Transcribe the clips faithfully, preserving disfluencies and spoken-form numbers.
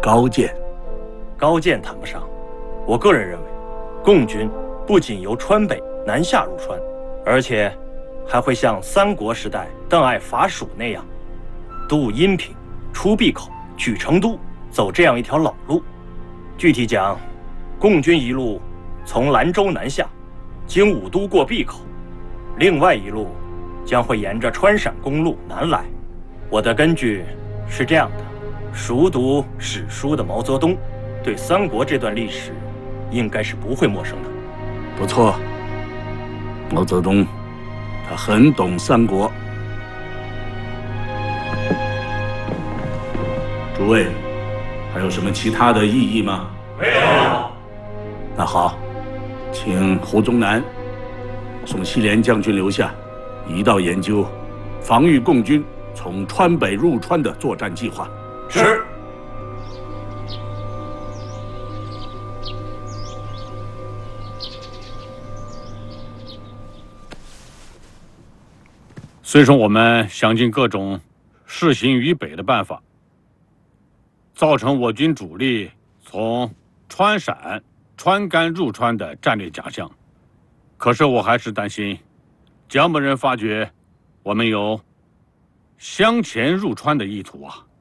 高见。 高见谈不上，我个人认为，共军不仅由川北南下入川，而且还会像三国时代邓艾伐蜀那样，渡阴平、出闭口、取成都，走这样一条老路。具体讲，共军一路从兰州南下，经武都过闭口，另外一路将会沿着川陕公路南来。我的根据是这样的：熟读史书的毛泽东，对三国这段历史应该是不会陌生的。 不错，毛泽东他很懂三国。诸位，还有什么其他的异议吗？ 没有。 那好，请胡宗南、宋希濂将军留下，一道研究防御共军从川北入川的作战计划。 是。 虽说我们想尽各种势行于北的办法，造成我军主力从川陕、川甘入川的战略假象，可是我还是担心蒋某人发觉我们有向前入川的意图啊。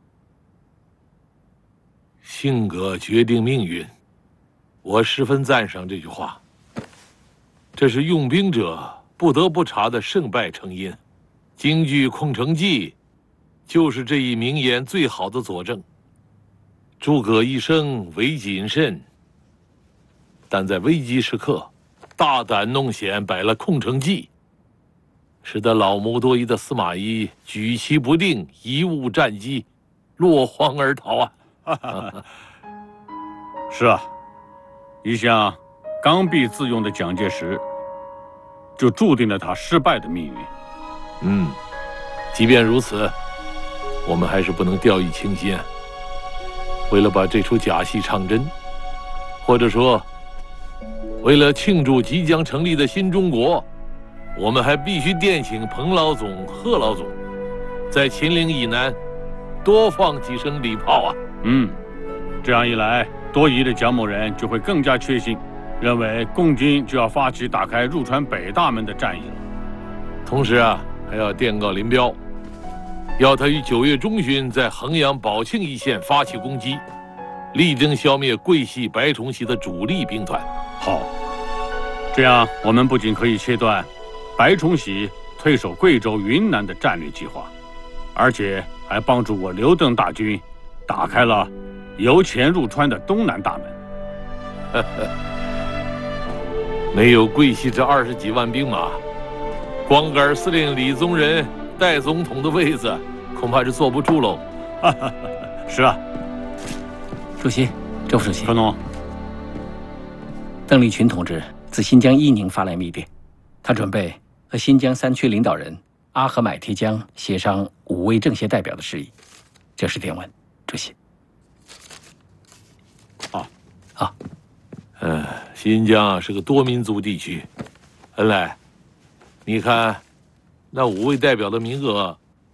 性格决定命运，我十分赞赏这句话。这是用兵者不得不察的胜败成因。京剧《空城计》就是这一名言最好的佐证。诸葛一生唯谨慎，但在危机时刻大胆弄险，摆了空城计，使得老谋多疑的司马懿举棋不定，贻误战机，落荒而逃啊！ 是啊，一向刚愎自用的蒋介石，就注定了他失败的命运。 嗯，即便如此，我们还是不能掉以轻心啊。为了把这出假戏唱真，或者说，为了庆祝即将成立的新中国，我们还必须电请彭老总、贺老总，在秦岭以南多放几声礼炮啊！ 嗯，这样一来，多疑的蒋某人就会更加确信，认为共军就要发起打开入川北大门的战役了。 同时啊，还要电告林彪，要他于九月中旬在衡阳宝庆一线发起攻击，力争消灭桂系、白崇系的主力兵团。 好，这样我们不仅可以切断白崇禧退守贵州、云南的战略计划，而且还帮助我刘邓大军打开了由前入川的东南大门。 没有桂系这二十几万兵马，光杆司令李宗仁代总统的位子恐怕是坐不住喽。 是啊， 主席，周副主席， 科农， 邓丽群同志自新疆伊宁发来密电，他准备和新疆三区领导人阿合买提江协商五位政协代表的事宜。这是电文，主席。 好， 好。 嗯，新疆是个多民族地区，恩来，你看，那五位代表的名额。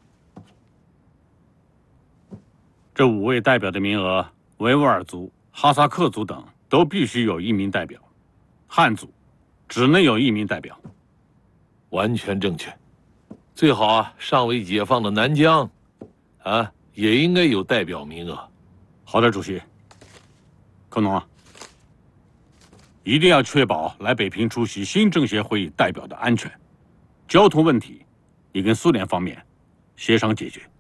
这五位代表的名额，维吾尔族、哈萨克族等都必须有一名代表，汉族只能有一名代表。 完全正确。最好啊，尚未解放的南疆，啊，也应该有代表名额。 好的，主席。科农啊，一定要确保来北平出席新政协会议代表的安全，交通问题，也跟苏联方面协商解决。